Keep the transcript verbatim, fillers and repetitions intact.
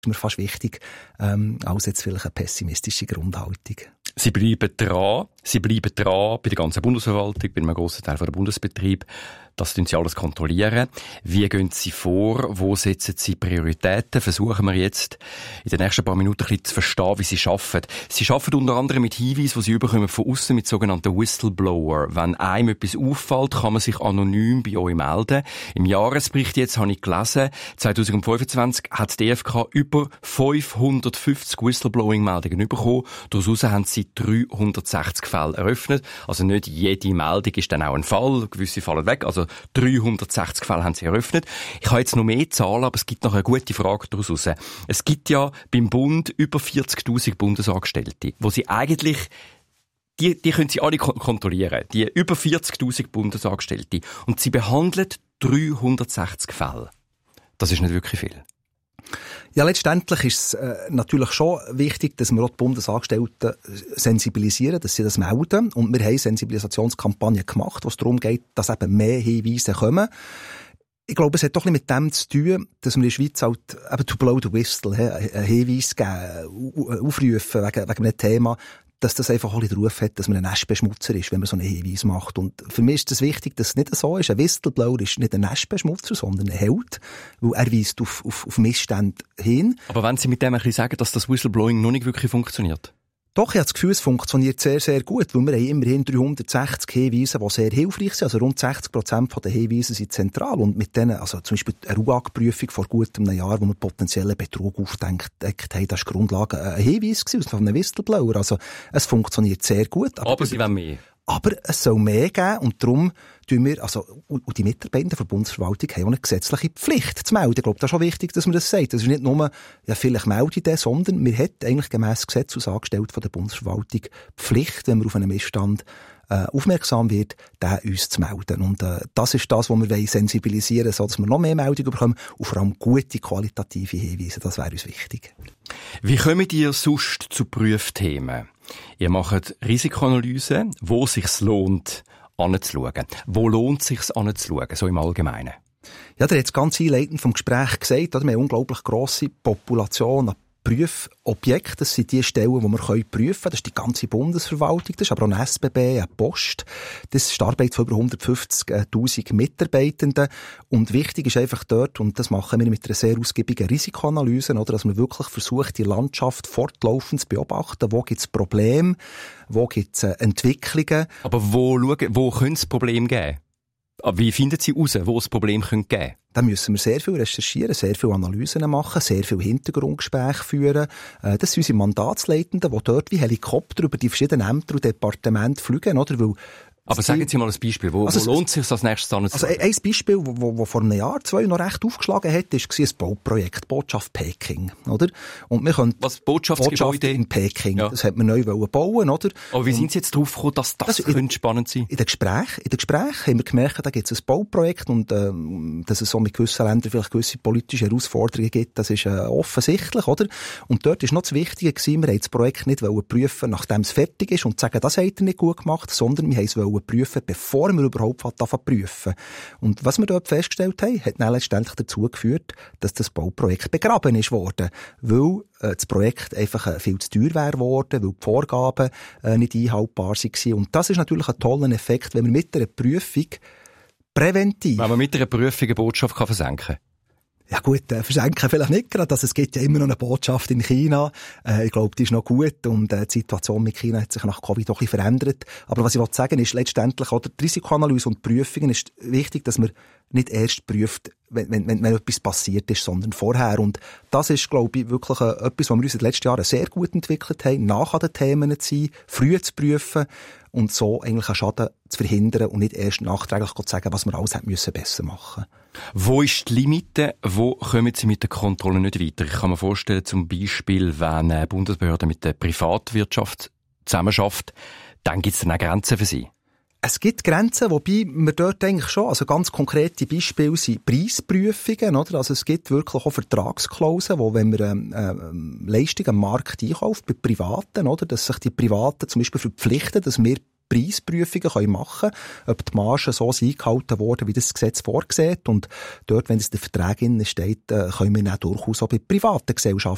ist mir fast wichtig, ähm, als jetzt vielleicht eine pessimistische Grundhaltung. Sie bleiben dran, Sie bleiben dran bei der ganzen Bundesverwaltung, bei einem grossen Teil der Bundesbetrieb. Das tun Sie alles kontrollieren. Wie gehen Sie vor? Wo setzen Sie Prioritäten? Versuchen wir jetzt in den nächsten paar Minuten ein bisschen zu verstehen, wie Sie arbeiten. Sie arbeiten unter anderem mit Hinweisen, die Sie überkommen von aussen, mit sogenannten Whistleblower. Wenn einem etwas auffällt, kann man sich anonym bei euch melden. Im Jahresbericht jetzt habe ich gelesen, zwanzig fünfundzwanzig hat die D F K über fünfhundertfünfzig Whistleblowing-Meldungen bekommen. Daraus haben sie dreihundertsechzig Fälle eröffnet. Also nicht jede Meldung ist dann auch ein Fall. Gewisse fallen weg. Also dreihundertsechzig Fälle haben sie eröffnet. Ich habe jetzt noch mehr Zahlen, aber es gibt noch eine gute Frage daraus raus. Es gibt ja beim Bund über vierzigtausend Bundesangestellte, wo sie eigentlich, die, die können sie alle kontrollieren. Die über vierzigtausend Bundesangestellte. Und sie behandeln dreihundertsechzig Fälle. Das ist nicht wirklich viel. Ja, letztendlich ist es äh, natürlich schon wichtig, dass wir auch die Bundesangestellten sensibilisieren, dass sie das melden. Und wir haben Sensibilisationskampagnen gemacht, wo es darum geht, dass eben mehr Hinweise kommen. Ich glaube, es hat doch ein bisschen mit dem zu tun, dass wir in der Schweiz halt eben to blow the whistle, einen Hinweis geben, aufrufen wegen, wegen einem Thema, dass das einfach alle den Ruf hat, dass man ein Nestbeschmutzer ist, wenn man so einen Hinweis macht. Und für mich ist es wichtig, dass es nicht so ist. Ein Whistleblower ist nicht ein Nestbeschmutzer, sondern ein Held, weil er weist auf, auf, auf Missstände hin. Aber wenn Sie mit dem ein bisschen sagen, dass das Whistleblowing noch nicht wirklich funktioniert? Doch, ich habe das Gefühl, es funktioniert sehr, sehr gut, weil wir haben immerhin dreihundertsechzig Hinweise, die sehr hilfreich sind. Also rund sechzig Prozent der Hinweise sind zentral. Und mit denen, also zum Beispiel eine R U A G-Prüfung vor gut einem Jahr, wo wir potenziellen Betrug aufgedeckt haben, das war Grundlage ein Hinweis von einem Whistleblower. Also es funktioniert sehr gut. Aber, aber Sie wollen mehr. Aber es soll mehr geben und darum tun wir, also, und die Mitarbeiter der Bundesverwaltung haben auch eine gesetzliche Pflicht zu melden. Ich glaube, das ist auch wichtig, dass man das sagt. Das ist nicht nur, ja, vielleicht melde ich das, sondern wir haben eigentlich gemäss Gesetz als Angestellte von der Bundesverwaltung Pflicht, wenn man auf einen Missstand äh, aufmerksam wird, den uns zu melden. Und äh, das ist das, was wir wollen sensibilisieren, so dass wir noch mehr Meldungen bekommen und vor allem gute, qualitative Hinweise. Das wäre uns wichtig. Wie kommt ihr sonst zu Prüfthemen? Ihr macht Risikoanalyse, wo es sich lohnt, anzuschauen. Wo lohnt es sich anzuschauen, so im Allgemeinen? Ja, der hat es ganz einleitend vom Gespräch gesagt, oder? Wir haben eine unglaublich grosse Population an Prüfobjekte. Das sind die Stellen, die wir prüfen können. Das ist die ganze Bundesverwaltung, das ist aber auch eine S B B, eine Post. Das ist die Arbeit von über hundertfünfzigtausend Mitarbeitenden. Und wichtig ist einfach dort, und das machen wir mit einer sehr ausgiebigen Risikoanalyse, oder, dass man wirklich versucht, die Landschaft fortlaufend zu beobachten. Wo gibt es Probleme? Wo gibt es Entwicklungen? Aber wo, schauen, wo könnte es Probleme geben? Wie finden Sie heraus, wo es Probleme geben könnte? Da müssen wir sehr viel recherchieren, sehr viele Analysen machen, sehr viel Hintergrundgespräche führen. Das sind unsere Mandatsleitenden, die dort wie Helikopter über die verschiedenen Ämter und Departemente fliegen, oder? Weil aber sagen Sie mal ein Beispiel, wo, also, wo lohnt es sich als nächstes an? Also ein Beispiel, wo, wo, wo vor einem Jahr, zwei noch recht aufgeschlagen hat, war ein Bauprojekt, Botschaft Peking, oder? Und wir können was, Botschaftsgebäude? Botschaft in Peking, ja. Das hat man neu bauen, oder? Aber wie sind Sie jetzt drauf gekommen, dass das also könnte spannend sein? In den Gesprächen, in den Gesprächen haben wir gemerkt, da gibt es ein Bauprojekt und ähm, dass es so mit gewissen Ländern vielleicht gewisse politische Herausforderungen gibt, das ist äh, offensichtlich, oder? Und dort ist noch das Wichtige gewesen, wir wollten das Projekt nicht prüfen, nachdem es fertig ist und sagen, das hat er nicht gut gemacht, sondern wir wollten es prüfen, bevor wir überhaupt anfangen prüfen. Und was wir dort festgestellt haben, hat dann letztendlich dazu geführt, dass das Bauprojekt begraben ist worden, weil äh, das Projekt einfach äh, viel zu teuer wäre worden, weil die Vorgaben äh, nicht einhaltbar waren. Und das ist natürlich ein toller Effekt, wenn wir mit einer Prüfung präventiv... Wenn man mit einer Prüfung eine Botschaft kann versenken kann. Ja gut, äh, versenken vielleicht nicht gerade, also es gibt ja immer noch eine Botschaft in China. Äh, ich glaube, die ist noch gut und äh, die Situation mit China hat sich nach Covid auch ein bisschen verändert. Aber was ich wollte sagen ist, letztendlich oder die Risikoanalyse und die Prüfungen ist wichtig, dass man nicht erst prüft, wenn, wenn, wenn etwas passiert ist, sondern vorher. Und das ist, glaube ich, wirklich äh, etwas, was wir uns in den letzten Jahren sehr gut entwickelt haben, nach an den Themen zu sein, früh zu prüfen und so eigentlich einen Schaden zu verhindern und nicht erst nachträglich zu sagen, was wir alles hätten müssen besser machen. Wo ist die Limite? Wo kommen Sie mit der Kontrolle nicht weiter? Ich kann mir vorstellen, zum Beispiel, wenn eine Bundesbehörde mit der Privatwirtschaft zusammenarbeitet, dann gibt es dann auch Grenzen für Sie. Es gibt Grenzen, wobei wir dort eigentlich schon, also ganz konkrete Beispiele sind Preisprüfungen, oder? Also es gibt wirklich auch Vertragsklauseln, wo wenn wir ähm, ähm, Leistungen am Markt einkauft, bei Privaten, oder? Dass sich die Privaten zum Beispiel verpflichten, dass wir Preisprüfungen machen können, ob die Margen so eingehalten worden, wie das Gesetz vorsieht. Und dort, wenn es in den Verträgen steht, können wir dann durchaus auch bei privaten Gesellschaften